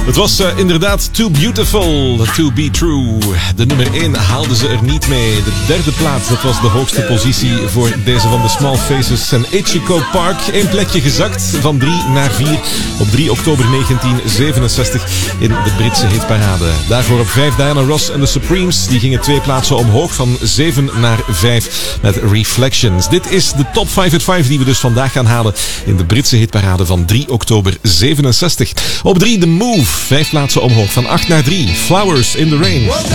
Het was inderdaad Too Beautiful to be True. De nummer 1 haalden ze er niet mee. De derde plaats, dat was de hoogste positie voor deze van de Small Faces en Ichigo Park. 1 plekje gezakt, van 3 naar 4 op 3 oktober 1967 in de Britse hitparade. Daarvoor op 5 Diana Ross en de Supremes. Die gingen 2 plaatsen omhoog, van 7 naar 5 met Reflections. Dit is de Top 5 at 5 die we dus vandaag gaan halen in de Britse hitparade van 3 oktober 67. Op 3 The Move, 5 plaatsen omhoog, van 8 naar 3. Flowers in the Rain.